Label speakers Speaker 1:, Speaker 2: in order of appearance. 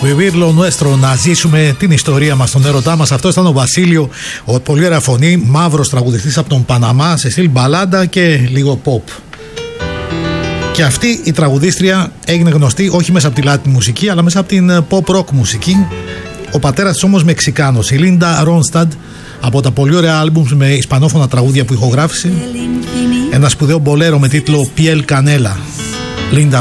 Speaker 1: Vivir lo nuestro, να ζήσουμε την ιστορία μας, τον έρωτά μας. Αυτό ήταν ο Βασίλειο, ο πολύ ωραία φωνή, μαύρος τραγουδιστής από τον Παναμά, σε στυλ μπαλάντα και λίγο pop. Και αυτή η τραγουδίστρια έγινε γνωστή όχι μέσα από τη Latin μουσική, αλλά μέσα από την pop rock μουσική. Ο πατέρας της όμως Μεξικάνος, η Λίντα Ρόνσταντ, από τα πολύ ωραία άλμπουμς με ισπανόφωνα τραγούδια που ηχογράφησε. Ένα σπουδαίο μπολέρο με τίτλο Piel Canela. Λίντα